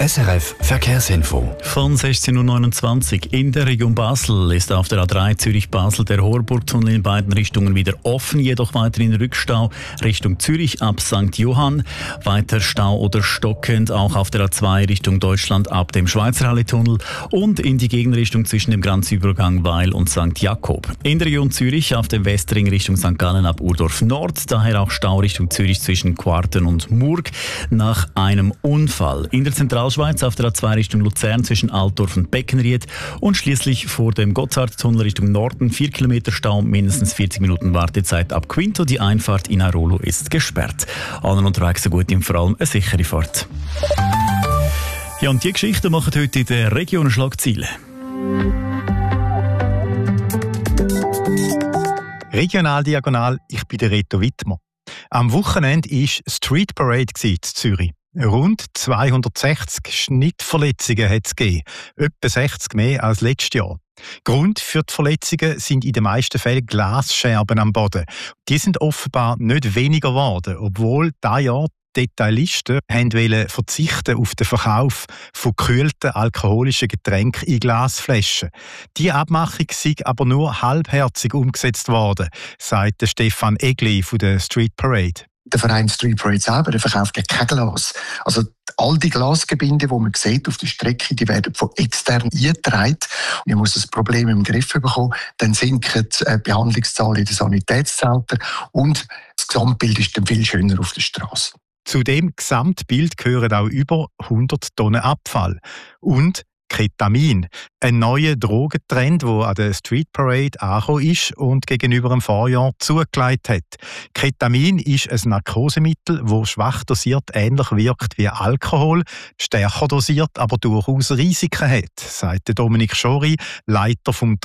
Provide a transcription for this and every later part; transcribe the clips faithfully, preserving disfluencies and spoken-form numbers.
S R F Verkehrsinfo. Von sechzehn Uhr neunundzwanzig in der Region Basel ist auf der A drei Zürich-Basel der Horburgtunnel in beiden Richtungen wieder offen, jedoch weiterhin Rückstau Richtung Zürich ab Sankt Johann. Weiter Stau oder stockend auch auf der A zwei Richtung Deutschland ab dem Schweizerhalle-Tunnel und in die Gegenrichtung zwischen dem Grenzübergang Weil und Sankt Jakob. In der Region Zürich auf dem Westring Richtung Sankt Gallen ab Urdorf Nord, daher auch Stau Richtung Zürich zwischen Quarten und Murg nach einem Unfall. In der Zentralschweiz auf der A zwei Richtung Luzern zwischen Altdorf und Beckenried und schließlich vor dem Gotthardtunnel Richtung Norden vier Kilometer Stau, mindestens vierzig Minuten Wartezeit ab Quinto. Die Einfahrt in Airolo ist gesperrt. Allen unterwegs so gut im vor allem eine sichere Fahrt. Ja, und die Geschichten machen heute in der Region Schlagzeilen. Regional Diagonal, ich bin der Reto Wittmer. Am Wochenende war Street Parade in Zürich. Rund zweihundertsechzig Schnittverletzungen hat es gegeben, etwa sechzig mehr als letztes Jahr. Grund für die Verletzungen sind in den meisten Fällen Glasscherben am Boden. Die sind offenbar nicht weniger geworden, obwohl dieses Jahr Detailisten wollten verzichten auf den Verkauf von gekühlten alkoholischen Getränken in Glasflaschen. Diese Abmachung sei aber nur halbherzig umgesetzt worden, sagt Stefan Egli von der Street Parade. Der Verein Street Parade selber, der verkauft ja kein Glas. Also all die Glasgebinde, die man sieht auf der Strecke, die werden von extern eingetragen. Und ich muss das Problem im Griff bekommen. Dann sinken die Behandlungszahlen in den Sanitätszentren und das Gesamtbild ist dann viel schöner auf der Straße. Zu dem Gesamtbild gehören auch über hundert Tonnen Abfall und Ketamin, ein neuer Drogentrend, der an der Street Parade angekommen ist und gegenüber dem Vorjahr zugelegt hat. Ketamin ist ein Narkosemittel, das schwach dosiert ähnlich wirkt wie Alkohol, stärker dosiert, aber durchaus Risiken hat, sagt Dominik Schori, Leiter vom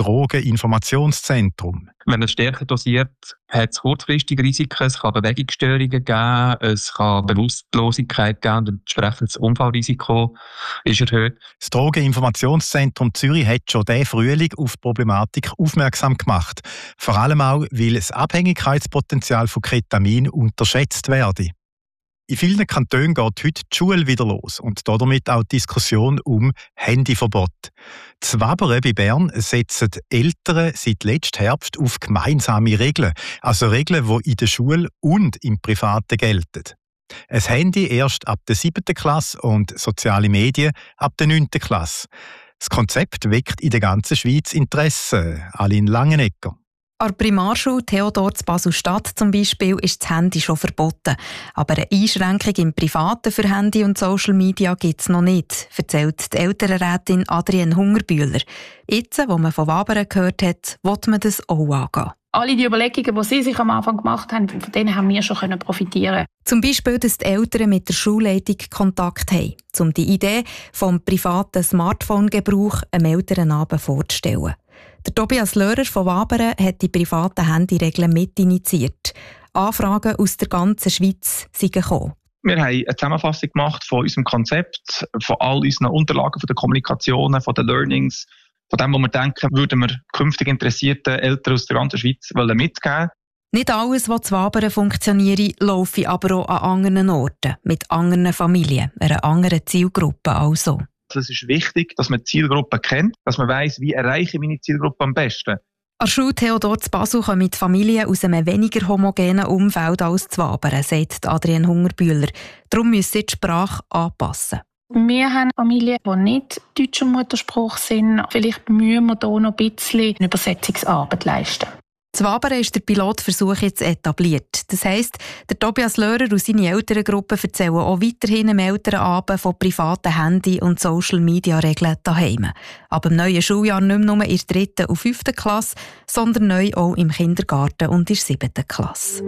Drogeninformationszentrum. Wenn es stärker dosiert, hat es kurzfristige Risiken, es kann Bewegungsstörungen geben, es kann Bewusstlosigkeit geben und entsprechend das Unfallrisiko ist erhöht. Das Drogeninformationszentrum Zürich hat schon diesen Frühling auf die Problematik aufmerksam gemacht. Vor allem auch, weil das Abhängigkeitspotenzial von Ketamin unterschätzt werde. In vielen Kantonen geht heute die Schule wieder los und damit auch die Diskussion um Handyverbot. Die Wabern bei Bern setzen Eltern seit letztem Herbst auf gemeinsame Regeln, also Regeln, die in der Schule und im Privaten gelten. Ein Handy erst ab der siebten Klasse und soziale Medien ab der neunten Klasse. Das Konzept weckt in der ganzen Schweiz Interesse. Aline Langenegger. An der Primarschule Theodor zu Basel-Stadt zum Beispiel ist das Handy schon verboten. Aber eine Einschränkung im Privaten für Handy und Social Media gibt es noch nicht, erzählt die Elternrätin Adrienne Hungerbühler. Jetzt, wo man von Wabern gehört hat, will man das auch angehen. Alle die Überlegungen, die sie sich am Anfang gemacht haben, von denen haben wir schon profitieren. Zum Beispiel, dass die Eltern mit der Schulleitung Kontakt haben, um die Idee vom privaten Smartphone-Gebrauch einem Elternabend vorzustellen. Der Tobias Löhrer von Wabern hat die privaten Handyregeln mitinitiiert. Anfragen aus der ganzen Schweiz sind gekommen. Wir haben eine Zusammenfassung gemacht von unserem Konzept, von all unseren Unterlagen, von den Kommunikationen, von den Learnings, von dem, was wir denken, würden wir künftig interessierten Eltern aus der ganzen Schweiz mitgeben. Nicht alles, was zu Wabern funktioniert, laufe aber auch an anderen Orten, mit anderen Familien, einer anderen Zielgruppe also. Es ist wichtig, dass man die Zielgruppe kennt, dass man weiss, wie erreiche ich meine Zielgruppe am besten. An der Schule Theodor zu Basel kommen Familien aus einem weniger homogenen Umfeld als zu Wabern, sagt Adrienne Hungerbühler. Darum müssen sie die Sprache anpassen. Wir haben Familien, die nicht deutscher Mutterspruch sind. Vielleicht müssen wir hier noch ein bisschen Übersetzungsarbeit leisten. Zu Wabern ist der Pilotversuch jetzt etabliert. Das heisst, der Tobias Löhrer und seine Elterngruppe erzählen auch weiterhin am Elternabend von privaten Handy- und Social-Media-Regeln daheim. Aber im neuen Schuljahr nicht mehr nur in der dritten und fünften Klasse, sondern neu auch im Kindergarten und in der siebten Klasse.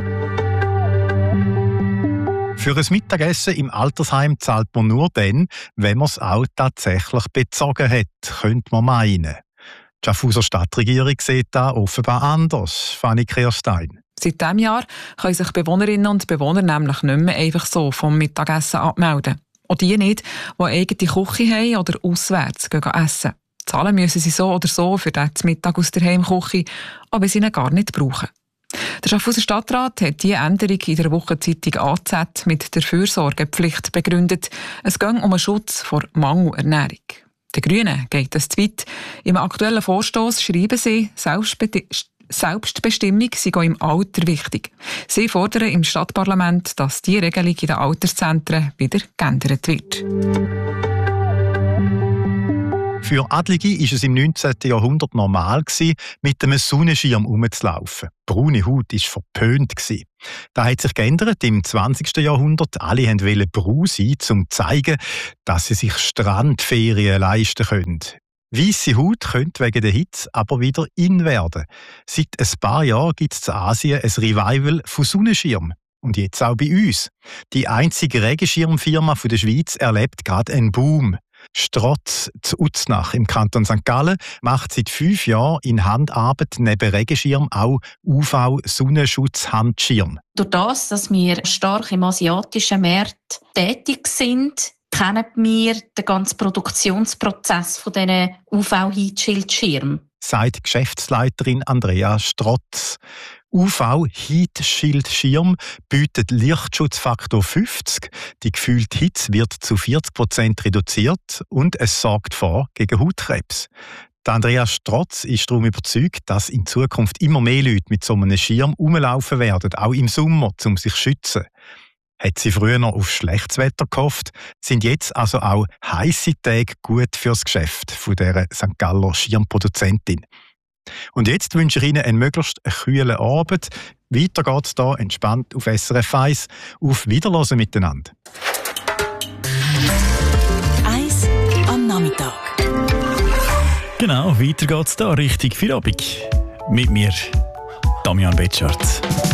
Für ein Mittagessen im Altersheim zahlt man nur dann, wenn man es auch tatsächlich bezogen hat, könnte man meinen. Die Schaffhauser Stadtregierung sieht das offenbar anders. Fanny Kirstein. Seit diesem Jahr können sich Bewohnerinnen und Bewohner nämlich nicht mehr einfach so vom Mittagessen abmelden. Auch die nicht, die eine eigene Küche haben oder auswärts gehen essen. Zahlen müssen sie so oder so für den Mittag aus der Heimküche, aber sie ihn gar nicht brauchen. Der Schaffhauser Stadtrat hat diese Änderung in der Wochenzeitung A Z mit der Fürsorgepflicht begründet. Es ging um einen Schutz vor Mangelernährung. Den Grünen geht es zu weit. Im aktuellen Vorstoss schreiben sie, Selbstbestimmung sei auch im Alter wichtig. Sie fordern im Stadtparlament, dass die Regelung in den Alterszentren wieder geändert wird. Für Adlige war es im neunzehnten Jahrhundert normal, mit einem Sonnenschirm herumzulaufen. Braune Haut war verpönt. Das hat sich geändert im zwanzigsten Jahrhundert. Alle wollten braun sein, um zu zeigen, dass sie sich Strandferien leisten können. Weisse Haut könnte wegen der Hitze aber wieder in werden. Seit ein paar Jahren gibt es in Asien ein Revival von Sonnenschirmen. Und jetzt auch bei uns. Die einzige Regenschirmfirma der Schweiz erlebt gerade einen Boom. Strotz zu Uznach im Kanton Sankt Gallen macht seit fünf Jahren in Handarbeit neben Regenschirm auch U V-Sonnenschutzhandschirm. Durch das, dass wir stark im asiatischen Markt tätig sind, kennen wir den ganzen Produktionsprozess von diesen U V-Heatschildschirmen, sagt Geschäftsleiterin Andrea Strotz. U V-Heatschildschirm bietet Lichtschutzfaktor fünfzig. Die gefühlte Hitze wird zu vierzig Prozent reduziert und es sorgt vor gegen Hautkrebs. Die Andrea Strotz ist darum überzeugt, dass in Zukunft immer mehr Leute mit so einem Schirm rumlaufen werden, auch im Sommer, um sich zu schützen. Hat sie früher noch auf schlechtes Wetter gehofft, sind jetzt also auch heisse Tage gut fürs Geschäft von dieser Sankt Galler Schirmproduzentin. Und jetzt wünsche ich Ihnen einen möglichst kühlen Abend. Weiter geht's hier entspannt auf S R F eins. Auf Wiederhören miteinander. eins am Nachmittag. Genau, weiter geht's hier Richtung Feierabend. Mit mir, Damian Betschart.